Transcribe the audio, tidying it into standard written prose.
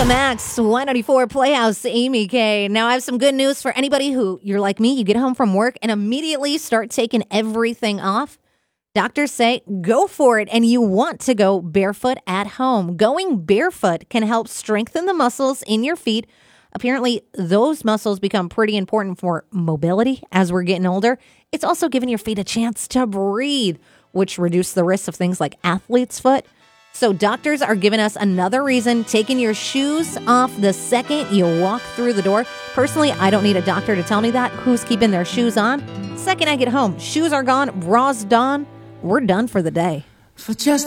Nova Max, 194 Playhouse, Amy K. Now, I have some good news for anybody who, you're like me, you get home from work and immediately start taking everything off. Doctors say go for it, and you want to go barefoot at home. Going barefoot can help strengthen the muscles in your feet. Apparently, those muscles become pretty important for mobility as we're getting older. It's also giving your feet a chance to breathe, which reduces the risk of things like athlete's foot. So doctors are giving us another reason, taking your shoes off the second you walk through the door. Personally, I don't need a doctor to tell me that. Who's keeping their shoes on? Second I get home, shoes are gone, bras done. We're done for the day. For just